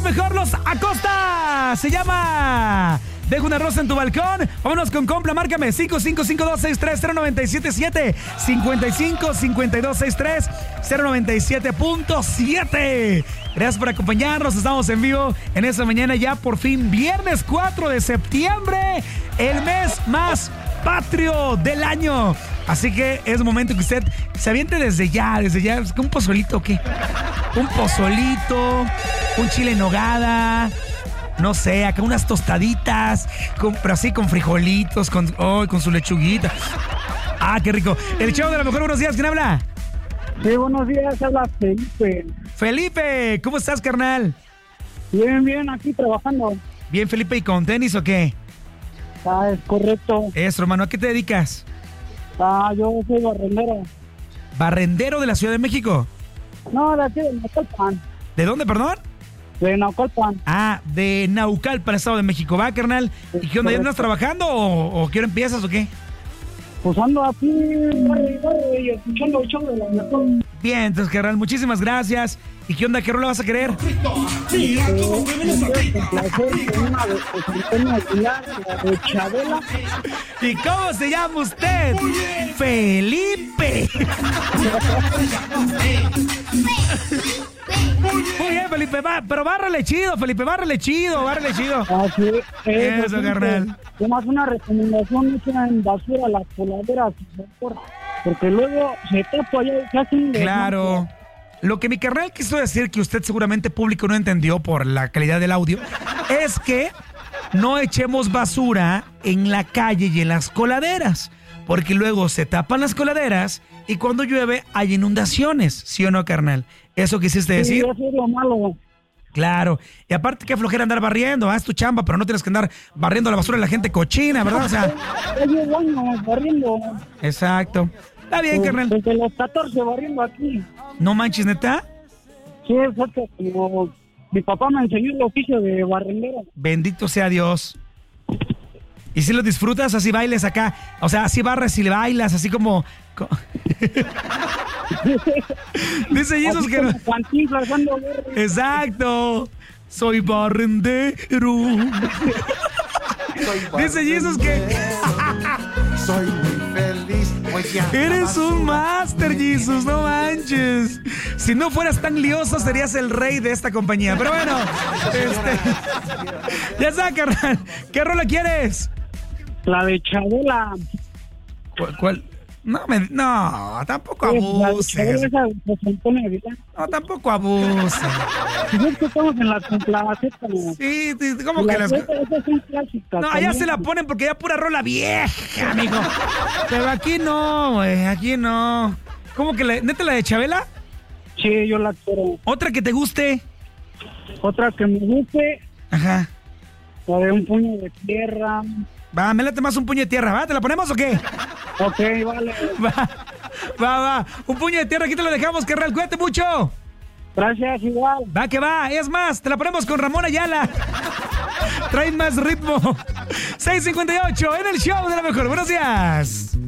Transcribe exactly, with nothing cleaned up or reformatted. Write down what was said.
mejor los Acosta. Se llama Deja una rosa en tu balcón. Vámonos con compra, márcame cinco cinco cinco dos seis tres cero nueve siete siete, cincuenta y cinco cincuenta y dos sesenta y tres cero noventa y siete punto siete. Gracias por acompañarnos, estamos en vivo en esta mañana ya por fin, viernes cuatro de septiembre, el mes más patrio del año. Así que es momento que usted se aviente desde ya, desde ya. ¿Un pozolito o qué? Un pozolito, un chile en nogada, no sé, acá unas tostaditas, con, pero así con frijolitos, con, oh, con su lechuguita. Ah, qué rico. El show de la mejor, buenos días, ¿quién habla? Sí, buenos días, habla Felipe. Felipe, ¿cómo estás, carnal? Bien, bien, aquí trabajando. Bien, Felipe, ¿y con tenis o qué? Ah, es correcto. Eso, hermano, ¿a qué te dedicas? Ah, yo soy barrendero. ¿Barrendero de la Ciudad de México? No, de aquí de Naucalpan. ¿De dónde, perdón? De Naucalpan. Ah, de Naucalpan, Estado de México. ¿Va, carnal? ¿Y qué onda? ¿Ya andas trabajando o, o qué hora empiezas o qué? Pues ando aquí, barre, barre, y escuchando el show de la mejor. Bien, entonces, carnal, muchísimas gracias. ¿Y qué onda? ¿Qué rola vas a querer? Eh, un placer con una de José Antonio Aguilar, la de Chabela. ¿Y cómo se llama usted? Felipe. Muy bien, Felipe, va, pero bárrale chido, Felipe, bárrale chido, bárrale chido. Así es. Eso, carnal. Además, una recomendación, no tienen basura las coladeras, porque luego se tapa allá y se hacen... Claro. Lo que mi carnal quiso decir, que usted seguramente público no entendió por la calidad del audio, es que no echemos basura en la calle y en las coladeras, porque luego se tapan las coladeras y cuando llueve hay inundaciones, ¿sí o no, carnal? ¿Eso quisiste decir? Sí, eso es lo malo. Claro, y aparte qué flojera andar barriendo, haz tu chamba, pero no tienes que andar barriendo la basura de la gente cochina, ¿verdad? O sea, Oye, años barriendo. exacto. Está bien, carnal. Desde los catorce barriendo aquí. No manches, ¿neta? Sí, exacto. Como mi papá me enseñó el oficio de barrendero. Bendito sea Dios. ¿Y si lo disfrutas? Así bailes acá. O sea, así barres y le bailas, así como... co- Dice Jesus Así que no... como Cantinflas dando guerra. Exacto. Soy barrendero. Dice Jesus que... Soy muy feliz. Pues Eres un máster, Jesus, no manches. Si no fueras tan lioso, serías el rey de esta compañía. Pero bueno, este... ya está, carnal. ¿Qué rola quieres? La de Chabela. ¿Cuál? cuál? No, me, no, tampoco Es la de abuses. Chabela, esa de José Antonio Aguilar. No, tampoco abuses. Si es que estamos en la complaceta. Sí, sí, ¿cómo que las...? Esas son clásicas. No, allá también. se la ponen porque ya pura rola vieja, amigo. Pero aquí no, güey, aquí no. ¿Cómo que la, neta la de Chabela? Sí, yo la quiero. ¿Otra que te guste? Otra que me guste, Ajá. la de Un puño de tierra. Va, me late más Un puño de tierra, ¿va? ¿Te la ponemos o qué? Ok, vale. Va, va, va. Un puño de tierra, aquí te lo dejamos, carnal. Cuídate mucho. Gracias, igual. Va que va. Es más, te la ponemos con Ramón Ayala. Trae más ritmo. seis cincuenta y ocho en el show de la mejor. Buenos días.